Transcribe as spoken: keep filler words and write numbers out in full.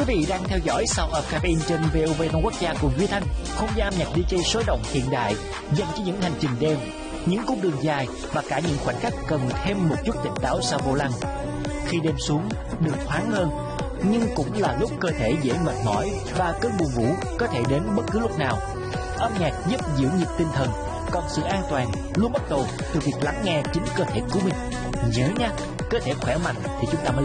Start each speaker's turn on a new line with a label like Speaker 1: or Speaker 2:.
Speaker 1: Quý vị đang theo dõi Sound of Cabin trên vê o vê Đông Quốc gia cùng Duy Thanh, không gian âm nhạc đi jay sôi động hiện đại dành cho những hành trình đêm, những cung đường dài và cả những khoảnh khắc cần thêm một chút tỉnh táo sau vô lăng. Khi đêm xuống, đường thoáng hơn, nhưng cũng là lúc cơ thể dễ mệt mỏi và cơn buồn ngủ có thể đến bất cứ lúc nào. Âm nhạc giúp giữ nhịp tinh thần, còn sự an toàn luôn bắt đầu từ việc lắng nghe chính cơ thể của mình. Nhớ nha, cơ thể khỏe mạnh thì chúng ta mới